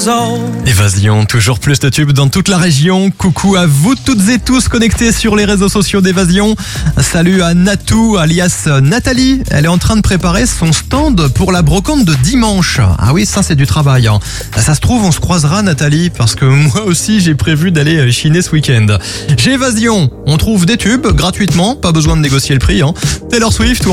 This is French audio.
years old. Évasion, toujours plus de tubes dans toute la région. Coucou à vous toutes et tous connectés sur les réseaux sociaux d'Évasion. Salut à Natou, alias Nathalie. Elle est en train de préparer son stand pour la brocante de dimanche. Ah oui, ça c'est du travail. Ça se trouve, on se croisera Nathalie, parce que moi aussi j'ai prévu d'aller chiner ce week-end. Chez Évasion, on trouve des tubes gratuitement, pas besoin de négocier le prix. Taylor Swift ou